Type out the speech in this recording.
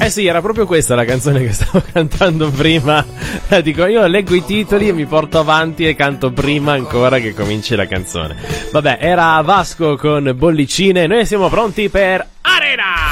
Eh sì, era proprio questa la canzone che stavo cantando prima. Dico, io leggo i titoli e mi porto avanti e canto prima ancora che cominci la canzone. Vabbè, era Vasco con Bollicine. Noi siamo pronti per Arena!